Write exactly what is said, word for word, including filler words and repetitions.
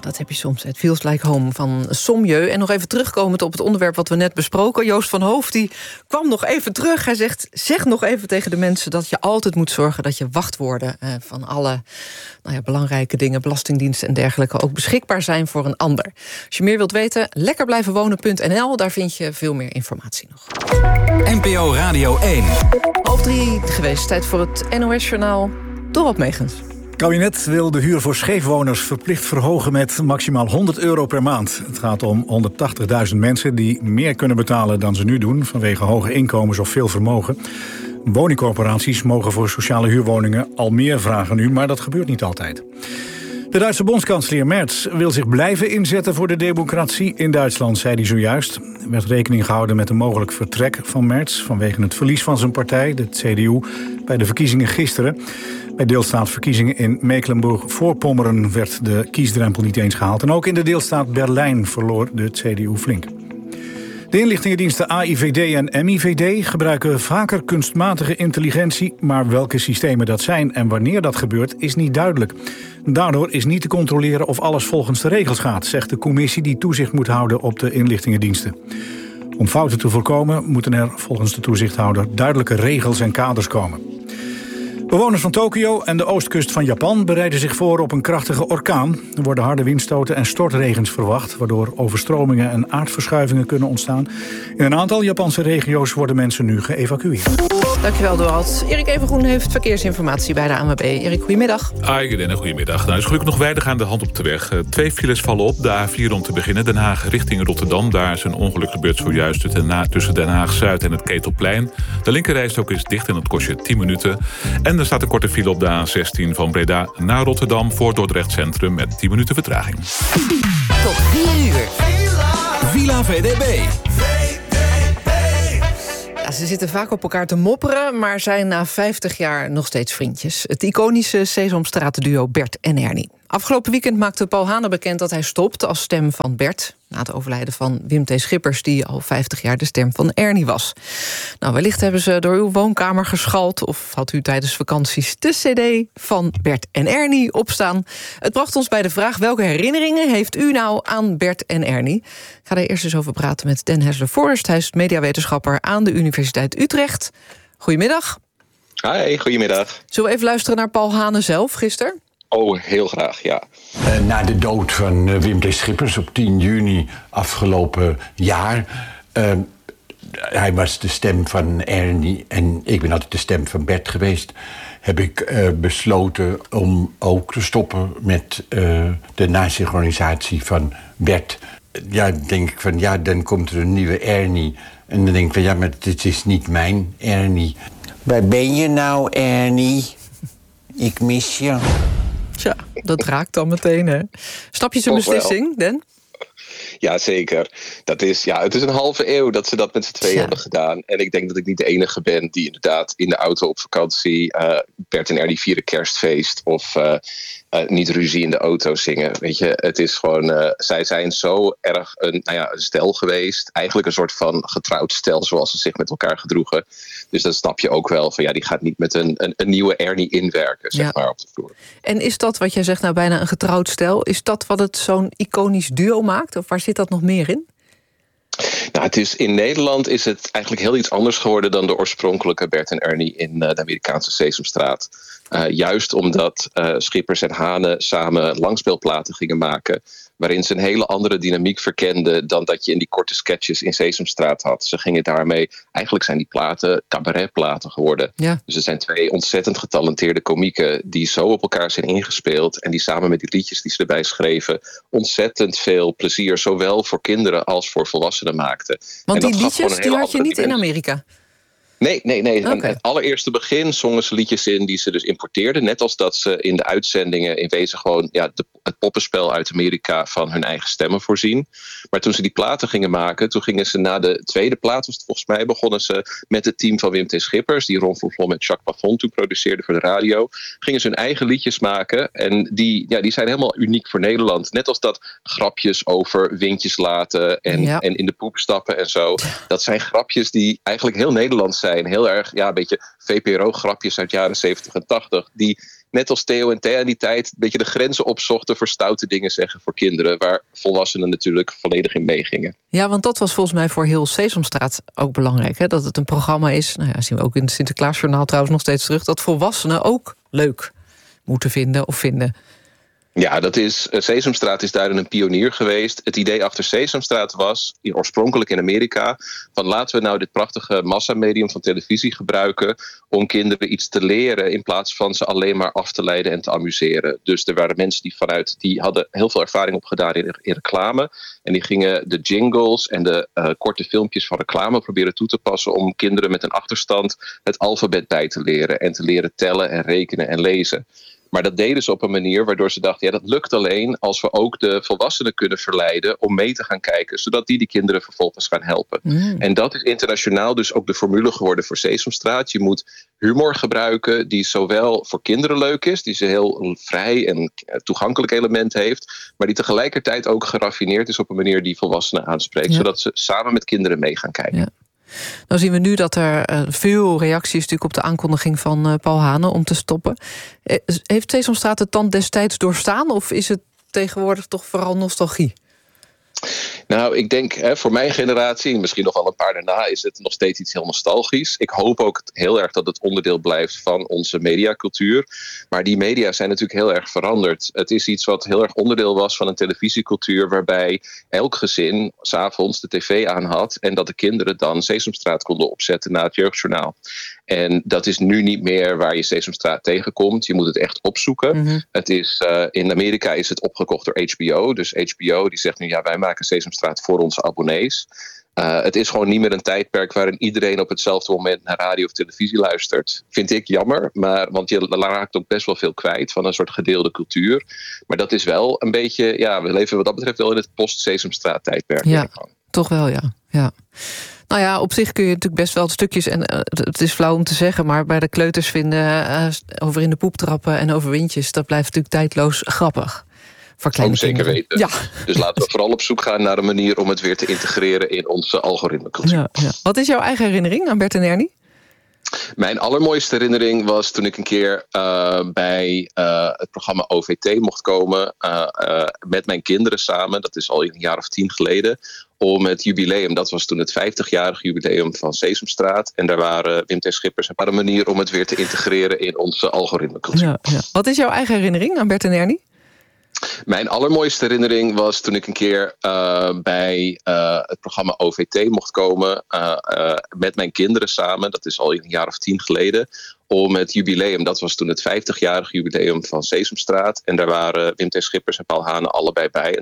dat heb je soms. Het feels like home van Sommieu. En nog even terugkomend op het onderwerp wat we net besproken. Joost van Hooft die kwam nog even terug. Hij zegt, zeg nog even tegen de mensen dat je altijd moet zorgen dat je wachtwoorden eh, van alle nou ja, belangrijke dingen, belastingdiensten en dergelijke, ook beschikbaar zijn voor een ander. Als je meer wilt weten, lekkerblijvenwonen punt n l. Daar vind je veel meer informatie nog. N P O Radio één. Half drie geweest. Tijd voor het N O S-journaal. Dorot Megens. Het kabinet wil de huur voor scheefwoners verplicht verhogen met maximaal honderd euro per maand. Het gaat om honderdtachtigduizend mensen die meer kunnen betalen dan ze nu doen vanwege hoge inkomens of veel vermogen. Woningcorporaties mogen voor sociale huurwoningen al meer vragen nu, maar dat gebeurt niet altijd. De Duitse bondskanselier Merz wil zich blijven inzetten voor de democratie in Duitsland, zei hij zojuist. Er werd rekening gehouden met een mogelijk vertrek van Merz vanwege het verlies van zijn partij, de C D U, bij de verkiezingen gisteren. Bij deelstaatverkiezingen in Mecklenburg-Voorpommeren werd de kiesdrempel niet eens gehaald. En ook in de deelstaat Berlijn verloor de C D U flink. De inlichtingendiensten A I V D en M I V D gebruiken vaker kunstmatige intelligentie, maar welke systemen dat zijn en wanneer dat gebeurt is niet duidelijk. Daardoor is niet te controleren of alles volgens de regels gaat, zegt de commissie die toezicht moet houden op de inlichtingendiensten. Om fouten te voorkomen moeten er volgens de toezichthouder duidelijke regels en kaders komen. Bewoners van Tokio en de oostkust van Japan bereiden zich voor op een krachtige orkaan. Er worden harde windstoten en stortregens verwacht, waardoor overstromingen en aardverschuivingen kunnen ontstaan. In een aantal Japanse regio's worden mensen nu geëvacueerd. Dankjewel, Dorald. Erik Evengroen heeft verkeersinformatie bij de A N W B. Erik, goedemiddag. Aigeden, goedemiddag. Nou, is gelukkig nog weinig aan de hand op de weg. Uh, twee files vallen op. De A vier om te beginnen. Den Haag richting Rotterdam. Daar is een ongeluk gebeurd zojuist tussen Den Haag-Zuid en het Ketelplein. De linkerrijstrook is dicht en dat kost je tien minuten. En er staat een korte file op de A zestien van Breda naar Rotterdam voor Dordrecht Centrum met tien minuten vertraging. Tot vier uur. Villa V D B. Ja, ze zitten vaak op elkaar te mopperen, maar zijn na vijftig jaar nog steeds vriendjes. Het iconische Sesamstraat-duo Bert en Ernie. Afgelopen weekend maakte Paul Hane bekend dat hij stopt als stem van Bert, na het overlijden van Wim T. Schippers, die al vijftig jaar de stem van Ernie was. Nou, wellicht hebben ze door uw woonkamer geschald, of had u tijdens vakanties de cd van Bert en Ernie opstaan. Het bracht ons bij de vraag, welke herinneringen heeft u nou aan Bert en Ernie? Ik ga er eerst eens over praten met Dan Hessler-Forrest. Hij is mediawetenschapper aan de Universiteit Utrecht. Goedemiddag. Hi, goedemiddag. Zullen we even luisteren naar Paul Hane zelf gisteren? Oh, heel graag, ja. Uh, na de dood van uh, Wim T. Schippers op tien juni afgelopen jaar. Uh, hij was de stem van Ernie en ik ben altijd de stem van Bert geweest. Heb ik uh, besloten om ook te stoppen met uh, de nasynchronisatie van Bert. Ja, dan denk ik van ja, dan komt er een nieuwe Ernie. En dan denk ik van ja, maar dit is niet mijn Ernie. Waar ben je nou, Ernie? Ik mis je. Tja, dat raakt dan meteen, hè? Snap je zijn beslissing, Dan? Ja, zeker. Dat is, ja, het is een halve eeuw dat ze dat met z'n tweeën ja. hebben gedaan. En ik denk dat ik niet de enige ben die inderdaad in de auto op vakantie Uh, Bert en Ernie vieren kerstfeest of uh, uh, niet ruzie in de auto zingen. Weet je, het is gewoon, uh, zij zijn zo erg een, nou ja, een stel geweest. Eigenlijk een soort van getrouwd stel zoals ze zich met elkaar gedroegen. Dus dan snap je ook wel van ja, die gaat niet met een, een, een nieuwe Ernie inwerken, zeg ja. maar, op de vloer. En is dat wat jij zegt, nou bijna een getrouwd stel, is dat wat het zo'n iconisch duo maakt? Of waar zit dat nog meer in? Nou, het is, in Nederland is het eigenlijk heel iets anders geworden dan de oorspronkelijke Bert en Ernie in uh, de Amerikaanse Sesamstraat. Uh, juist omdat uh, Schippers en Hane samen langspeelplaten gingen maken, waarin ze een hele andere dynamiek verkenden dan dat je in die korte sketches in Sesamstraat had. Ze gingen daarmee, eigenlijk zijn die platen cabaretplaten geworden. Ja. Dus er zijn twee ontzettend getalenteerde komieken die zo op elkaar zijn ingespeeld en die samen met die liedjes die ze erbij schreven ontzettend veel plezier, zowel voor kinderen als voor volwassenen maakten. Want die liedjes die had je niet in Amerika? Nee, nee, nee. Okay. Aan het allereerste begin zongen ze liedjes in die ze dus importeerden. Net als dat ze in de uitzendingen in wezen gewoon ja, de, het poppenspel uit Amerika van hun eigen stemmen voorzien. Maar toen ze die platen gingen maken, toen gingen ze na de tweede plaat, was het volgens mij, begonnen ze met het team van Wim T. Schippers, die Ron Flon met Jacques Pavon toen produceerde voor de radio. Gingen ze hun eigen liedjes maken en die, ja, die zijn helemaal uniek voor Nederland. Net als dat grapjes over windjes laten en, ja. en in de poep stappen en zo. Dat zijn grapjes die eigenlijk heel Nederlands zijn. Heel erg, ja, een beetje V P R O-grapjes uit jaren zeventig en tachtig. Die, net als Theo en Thea in die tijd, een beetje de grenzen opzochten voor stoute dingen zeggen voor kinderen, waar volwassenen natuurlijk volledig in meegingen. Ja, want dat was volgens mij voor heel Sesamstraat ook belangrijk. Hè? Dat het een programma is, nou ja, zien we ook in het Sinterklaasjournaal trouwens nog steeds terug, dat volwassenen ook leuk moeten vinden of vinden. Ja, dat is, Sesamstraat is daarin een pionier geweest. Het idee achter Sesamstraat was, oorspronkelijk in Amerika, van laten we nou dit prachtige massamedium van televisie gebruiken om kinderen iets te leren in plaats van ze alleen maar af te leiden en te amuseren. Dus er waren mensen die vanuit, die hadden heel veel ervaring opgedaan in, in reclame en die gingen de jingles en de uh, korte filmpjes van reclame proberen toe te passen om kinderen met een achterstand het alfabet bij te leren en te leren tellen en rekenen en lezen. Maar dat deden ze op een manier waardoor ze dachten, ja, dat lukt alleen als we ook de volwassenen kunnen verleiden om mee te gaan kijken, zodat die die kinderen vervolgens gaan helpen. Mm. En dat is internationaal dus ook de formule geworden voor Sesamstraat. Je moet humor gebruiken die zowel voor kinderen leuk is, die ze heel vrij en toegankelijk element heeft, maar die tegelijkertijd ook geraffineerd is op een manier die volwassenen aanspreekt, ja. Zodat ze samen met kinderen mee gaan kijken. Ja. Nou zien we nu dat er uh, veel reacties natuurlijk op de aankondiging van uh, Paul Hane om te stoppen. Uh, heeft Sesamstraat het dan destijds doorstaan of is het tegenwoordig toch vooral nostalgie? Nou, ik denk hè, voor mijn generatie, misschien nog wel een paar daarna, is het nog steeds iets heel nostalgisch. Ik hoop ook heel erg dat het onderdeel blijft van onze mediacultuur. Maar die media zijn natuurlijk heel erg veranderd. Het is iets wat heel erg onderdeel was van een televisiecultuur waarbij elk gezin 's avonds de tv aan had en dat de kinderen dan Sesamstraat konden opzetten na het jeugdjournaal. En dat is nu niet meer waar je Sesamstraat tegenkomt. Je moet het echt opzoeken. Mm-hmm. Het is, uh, in Amerika is het opgekocht door H B O. Dus H B O die zegt nu, ja, wij maken Sesamstraat voor onze abonnees. Uh, het is gewoon niet meer een tijdperk waarin iedereen op hetzelfde moment naar radio of televisie luistert. Vind ik jammer, maar, want je raakt ook best wel veel kwijt van een soort gedeelde cultuur. Maar dat is wel een beetje, ja, we leven wat dat betreft wel in het post-Sesamstraat tijdperk. Ja, toch wel, ja. ja. Nou ja, op zich kun je natuurlijk best wel stukjes, en uh, het is flauw om te zeggen, maar bij de kleuters vinden uh, over in de poep trappen en over windjes, dat blijft natuurlijk tijdloos grappig. Voor kleine ook zeker kinderen. weten. Ja. Dus laten we vooral op zoek gaan naar een manier om het weer te integreren in onze algoritmecultuur. Ja, ja. Wat is jouw eigen herinnering aan Bert en Ernie? Mijn allermooiste herinnering was toen ik een keer uh, bij uh, het programma O V T mocht komen uh, uh, met mijn kinderen samen. Dat is al een jaar of tien geleden. Om het jubileum, dat was toen het vijftigjarig jubileum van Sesamstraat. En daar waren Wim T. Schippers en een manier om het weer te integreren in onze algoritmecultuur. Ja, ja. Wat is jouw eigen herinnering aan Bert en Ernie? Mijn allermooiste herinnering was toen ik een keer uh, bij uh, het programma O V T mocht komen uh, uh, met mijn kinderen samen. Dat is al een jaar of tien geleden. Om het jubileum, dat was toen het vijftigjarig jubileum van Sesamstraat. En daar waren Wim T. Schippers en Paul Hane allebei bij. En